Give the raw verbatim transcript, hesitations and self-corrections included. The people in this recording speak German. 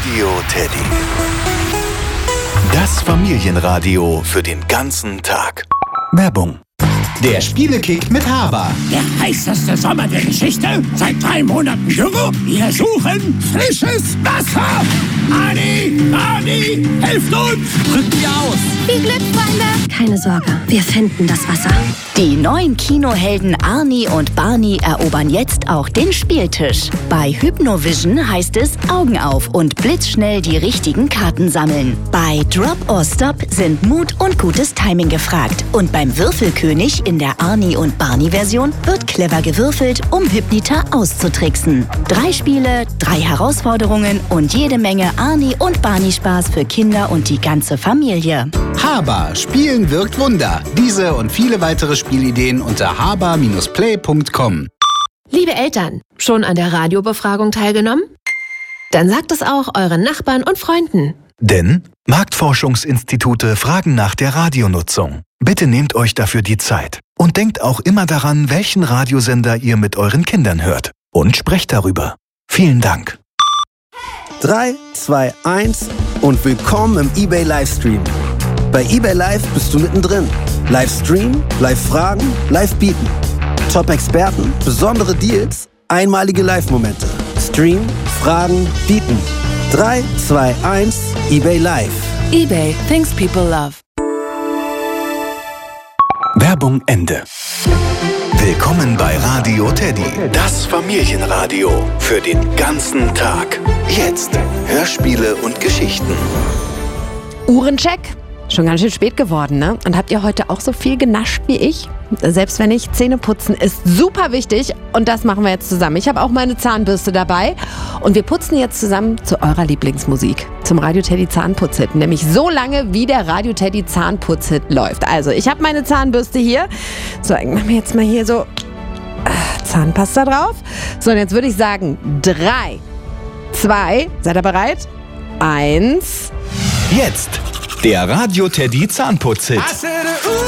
Radio Teddy. Das Familienradio für den ganzen Tag. Werbung. Der Spielekick mit Haber. Der heißeste Sommer der Geschichte. Seit drei Monaten Dschungo. Wir suchen frisches Wasser. Ani, Ani, helft uns. Rückt ihr aus. Viel Glück, Freunde. Keine Sorge, wir finden das Wasser. Die neuen Kinohelden Arnie und Barney erobern jetzt auch den Spieltisch. Bei Hypnovision heißt es Augen auf und blitzschnell die richtigen Karten sammeln. Bei Drop or Stop sind Mut und gutes Timing gefragt. Und beim Würfelkönig in der Arnie und Barney-Version wird clever gewürfelt, um Hypnita auszutricksen. Drei Spiele, drei Herausforderungen und jede Menge Arnie und Barney-Spaß für Kinder und die ganze Familie. Haber. Spielen wirkt Wunder. Diese und viele weitere Spielideen unter haber Bindestrich play Punkt com. Liebe Eltern, schon an der Radiobefragung teilgenommen? Dann sagt es auch euren Nachbarn und Freunden. Denn Marktforschungsinstitute fragen nach der Radionutzung. Bitte nehmt euch dafür die Zeit. Und denkt auch immer daran, welchen Radiosender ihr mit euren Kindern hört. Und sprecht darüber. Vielen Dank. drei, zwei, eins und willkommen im eBay Livestream. Bei eBay Live bist du mittendrin. Livestream, Live-Fragen, Live-Bieten. Top-Experten, besondere Deals, einmalige Live-Momente. Stream, Fragen, Bieten. drei, zwei, eins, eBay Live. eBay, things people love. Werbung Ende. Willkommen bei Radio Teddy, das Familienradio für den ganzen Tag. Jetzt Hörspiele und Geschichten. Uhrencheck. Schon ganz schön spät geworden, ne? Und habt ihr heute auch so viel genascht wie ich? Selbst wenn nicht, Zähneputzen ist super wichtig und das machen wir jetzt zusammen. Ich habe auch meine Zahnbürste dabei und wir putzen jetzt zusammen zu eurer Lieblingsmusik, zum Radio Teddy Zahnputzhit, nämlich so lange, wie der Radio Teddy Zahnputzhit läuft. Also, ich habe meine Zahnbürste hier. So, ich mache mir jetzt mal hier so äh, Zahnpasta drauf. So, und jetzt würde ich sagen, drei, zwei, seid ihr bereit? Eins. Jetzt der Radio Teddy Zahnputzhit.